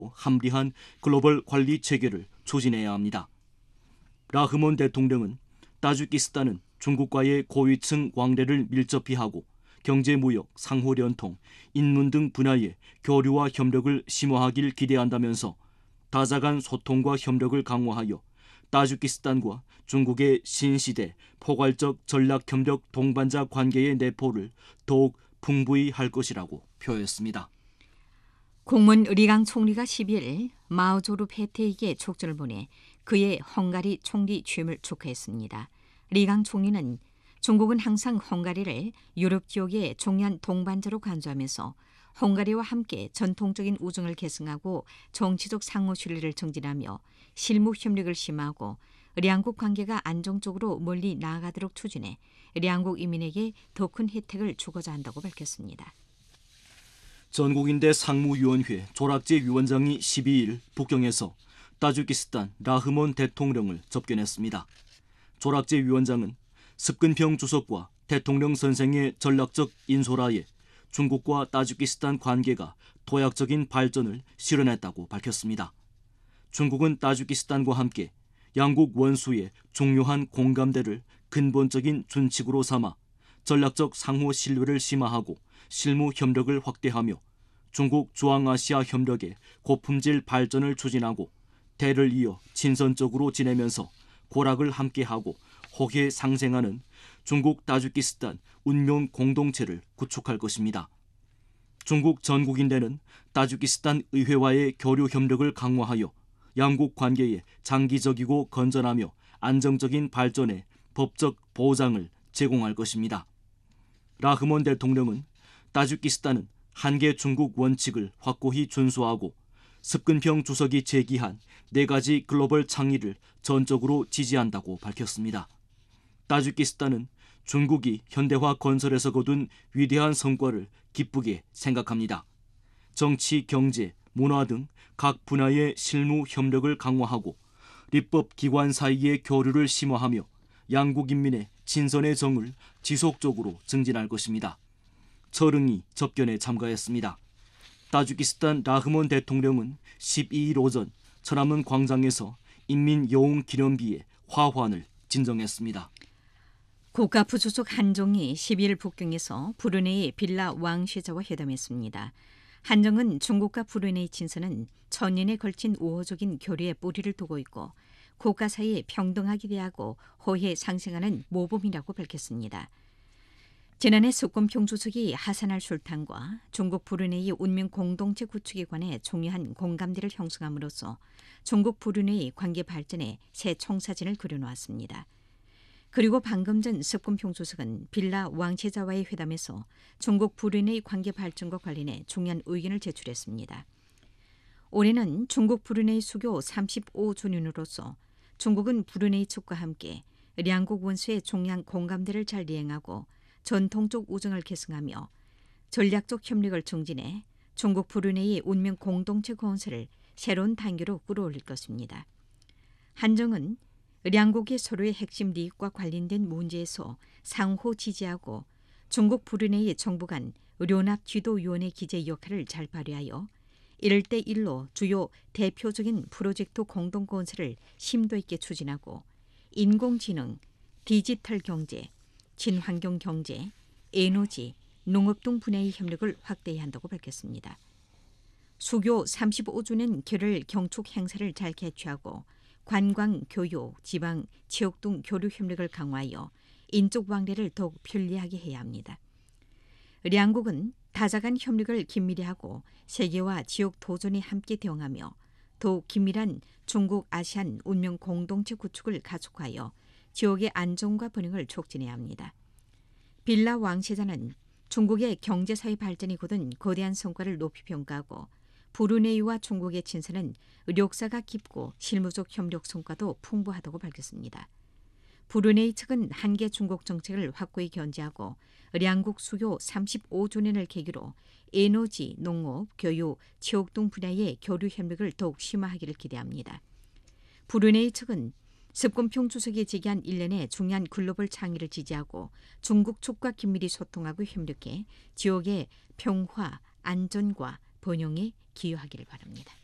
합리한 글로벌 관리 체계를 추진해야 합니다. 라흐몬 대통령은 타지키스탄은 중국과의 고위층 왕래를 밀접히 하고 경제무역, 상호련통, 인문 등 분야의 교류와 협력을 심화하길 기대한다면서 다자 간 소통과 협력을 강화하여 타지키스탄과 중국의 신시대 포괄적 전략협력 동반자 관계의 내포를 더욱 풍부히 할 것이라고 표했습니다. 공문 리강 총리가 12일 마오조르 페테에게 촉전을 보내 그의 헝가리 총리 취임을 축하했습니다. 리강 총리는 중국은 항상 헝가리를 유럽 지역의 중요한 동반자로 간주하면서 헝가리와 함께 전통적인 우정을 계승하고 정치적 상호 신뢰를 증진하며 실무 협력을 심화하고兩국 관계가 안정적으로 멀리 나아가도록 추진해兩국 인민에게 더 큰 혜택을 주고자 한다고 밝혔습니다. 전국인대 상무위원회 조락제 위원장이 12일 북경에서 타지키스탄 라흐몬 대통령을 접견했습니다. 조락제 위원장은 습근평 주석과 대통령 선생의 전략적 인솔하에 중국과 타지키스탄 관계가 도약적인 발전을 실현했다고 밝혔습니다. 중국은 타지키스탄과 함께 양국 원수의 중요한 공감대를 근본적인 준칙으로 삼아 전략적 상호 신뢰를 심화하고 실무 협력을 확대하며 중국 중앙아시아 협력의 고품질 발전을 추진하고 대를 이어 친선적으로 지내면서 고락을 함께하고 호혜 상생하는 중국 타지키스탄 운명 공동체를 구축할 것입니다. 중국 전국인대는 타지키스탄 의회와의 교류 협력을 강화하여 양국 관계의 장기적이고 건전하며 안정적인 발전에 법적 보장을 제공할 것입니다. 라흐몬 대통령은 타지키스탄은 한계 중국 원칙을 확고히 준수하고 습근평 주석이 제기한 4가지 글로벌倡의를 전적으로 지지한다고 밝혔습니다. 타지키스탄은 중국이 현대화 건설에서 거둔 위대한 성과를 기쁘게 생각합니다. 정치, 경제, 문화 등 각 분야의 실무 협력을 강화하고立법기관 사이의 교류를 심화하며 양국 인민의 친선의 정을 지속적으로 증진할 것입니다. 철응이 접견에 참가했습니다. 타지키스탄 라흐몬 대통령은 12일 오전 천안문 광장에서 인민여웅기념비에 화환을 진정했습니다. 국가 부조적 한정이 12일 북경에서 브루네이 빌라 왕세자와 회담했습니다. 한정은 중국과 브루네이 친서는 천년에 걸친 우호적인 교류에 뿌리를 두고 있고 국가 사이에 평등하게 대하고 호혜 상생하는 모범이라고 밝혔습니다. 지난해 습권평 주석이 하산 알술탄과 중국 브루네이 운명 공동체 구축에 관해 중요한 공감대를 형성함으로써 중국 브루네이 관계 발전에 새 청사진을 그려놓았습니다. 그리고 방금 전 습권평 주석은 빌라 왕세자와의 회담에서 중국 브루네이 관계 발전과 관련해 중요한 의견을 제출했습니다. 올해는 중국 브루네이 수교 35주년으로서 중국은 브루네이 측과 함께 양국 원수의 중요한 공감대를 잘 이행하고 전통적 우정을 계승하며 전략적 협력을 증진해 중국 브루네이 운명 공동체 건설을 새로운 단계로 끌어올릴 것입니다. 한정은 양국의 서로의 핵심利益과 관련된 문제에서 상호 지지하고 중국 브루네이 정부 간 연합지도위원회 기재 역할을 잘 발휘하여 1대1로 주요 대표적인 프로젝트 공동 건설을 심도 있게 추진하고 인공지능, 디지털 경제, 친환경 경제, 에너지, 농업 등 분야의 협력을 확대해야 한다고 밝혔습니다. 수교 35주년 결을 경축 행사를 잘 개최하고 관광, 교육, 지방, 지역 등 교류 협력을 강화하여 인적 왕래를 더욱 편리하게 해야 합니다. 양국은 다자간 협력을 긴밀히 하고 세계와 지역 도전에 함께 대응하며 더욱 긴밀한 중국 아시안 운명 공동체 구축을 가속하여 지역의 안정과 번영을 촉진해야 합니다. 빌라 왕세자는 중국의 경제사회 발전이 거둔 거대한 성과를 높이 평가하고 브루네이와 중국의 친선은 역사가 깊고 실무적 협력 성과도 풍부하다고 밝혔습니다. 브루네이 측은 한계 중국 정책을 확고히 견지하고 양국 수교 35주년을 계기로 에너지, 농업, 교육, 지역 등 분야의 교류 협력을 더욱 심화하기를 기대합니다. 브루네이 측은 습권평 주석이 제기한 일련의 중요한 글로벌倡의를 지지하고 중국 측과 긴밀히 소통하고 협력해 지역의 평화, 안전과 번영에 기여하기를 바랍니다.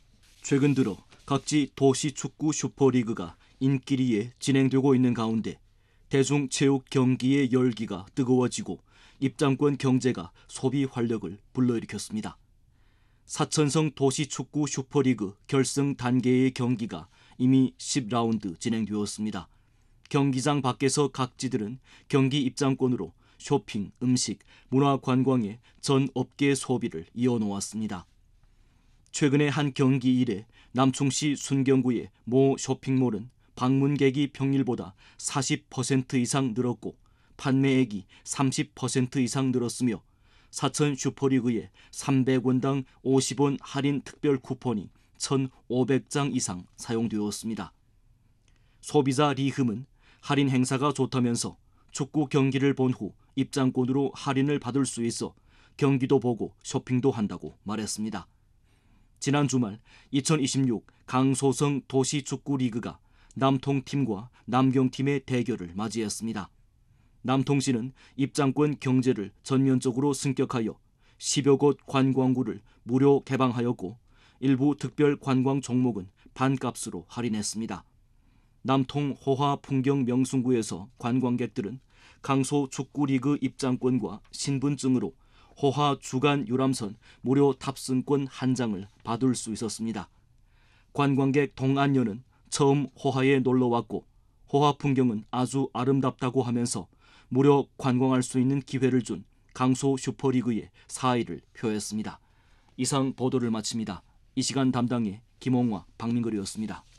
최근 들어 각지 도시 축구 슈퍼리그가 인기리에 진행되고 있는 가운데 대중체육 경기의 열기가 뜨거워지고 입장권 경제가 소비 활력을 불러일으켰습니다. 사천성 도시축구 슈퍼리그 결승 단계의 경기가 이미 10라운드 진행되었습니다. 경기장 밖에서 각지들은 경기 입장권으로 쇼핑, 음식, 문화관광의 전 업계 소비를 이어놓았습니다. 최근에 한 경기 이래 남충시 순경구의 모 쇼핑몰은 방문객이 평일보다 40% 이상 늘었고 판매액이 30% 이상 늘었으며 사천 슈퍼리그에 300원당 50원 할인 특별 쿠폰이 1,500장 이상 사용되었습니다. 소비자 리흠은 할인 행사가 좋다면서 축구 경기를 본 후 입장권으로 할인을 받을 수 있어 경기도 보고 쇼핑도 한다고 말했습니다. 지난 주말 2026 강소성 도시축구리그가 남통팀과 남경팀의 대결을 맞이했습니다. 남통시는 입장권 경제를 전면적으로 승격하여 10여 곳 관광구를 무료 개방하였고 일부 특별 관광 종목은 반값으로 할인했습니다. 남통 호화 풍경 명승구에서 관광객들은 강소 축구리그 입장권과 신분증으로 호화 주간 유람선 무료 탑승권 한 장을 받을 수 있었습니다. 관광객 동안녀는 처음 호화에 놀러왔고 호화 풍경은 아주 아름답다고 하면서 무료 관광할 수 있는 기회를 준 강소 슈퍼리그에 사의를 표했습니다. 이상 보도를 마칩니다. 이 시간 담당의 김홍화, 박민걸이었습니다.